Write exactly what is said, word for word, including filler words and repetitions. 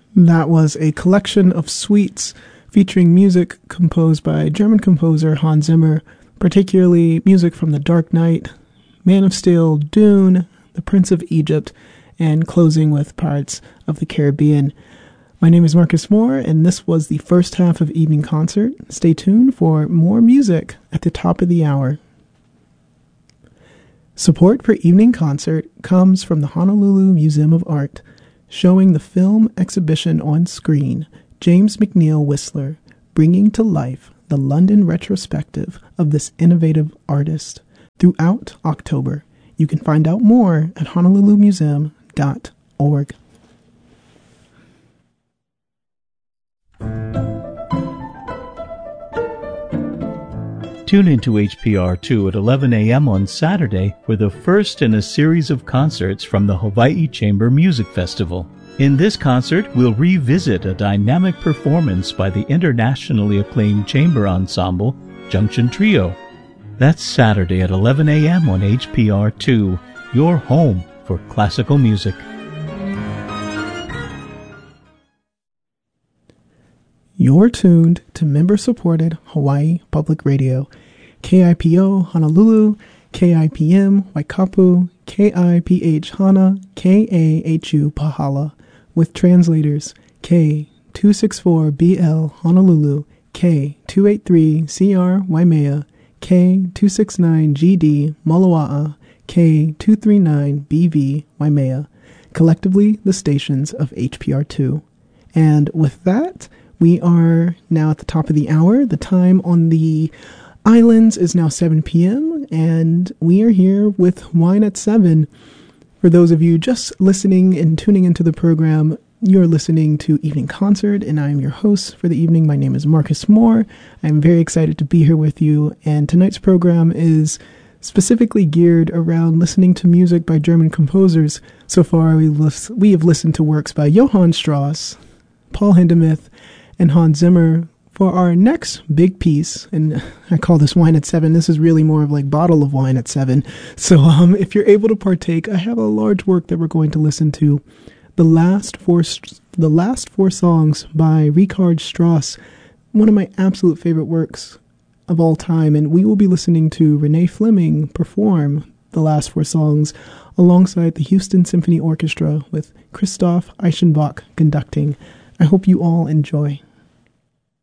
That was a collection of suites featuring music composed by German composer Hans Zimmer, particularly music from The Dark Knight, Man of Steel, Dune, The Prince of Egypt, and closing with Pirates of the Caribbean. My name is Marcus Moore, and this was the first half of Evening Concert. Stay tuned for more music at the top of the hour. Support for Evening Concert comes from the Honolulu Museum of Art, showing the film exhibition on screen, James McNeill Whistler, bringing to life the London retrospective of this innovative artist throughout October. You can find out more at honolulu museum dot org. Tune into H P R two at eleven a.m. on Saturday for the first in a series of concerts from the Hawaii Chamber Music Festival. In this concert, we'll revisit a dynamic performance by the internationally acclaimed chamber ensemble, Junction Trio. That's Saturday at eleven a.m. on H P R two, your home for classical music. You're tuned to member-supported Hawaii Public Radio, K I P O Honolulu, K I P M Waikapu, K I P H Hana, K A H U Pahala, with translators K two sixty-four B L Honolulu, K two eighty-three C R Waimea, K two sixty-nine G D Moloa'a, K two thirty-nine B V Waimea, collectively the stations of H P R two. And with that, we are now at the top of the hour. The time on the islands is now seven p.m., and we are here with Wine at seven. For those of you just listening and tuning into the program, you're listening to Evening Concert, and I am your host for the evening. My name is Marcus Moore. I'm very excited to be here with you, and tonight's program is specifically geared around listening to music by German composers. So far, we, lis- we have listened to works by Johann Strauss, Paul Hindemith, and Hans Zimmer. For our next big piece, and I call this Wine at Seven, this is really more of like bottle of wine at seven. So um, if you're able to partake, I have a large work that we're going to listen to. The last four, the last four songs by Richard Strauss, one of my absolute favorite works of all time. And we will be listening to Renee Fleming perform the last four songs alongside the Houston Symphony Orchestra with Christoph Eichenbach conducting. I hope you all enjoy.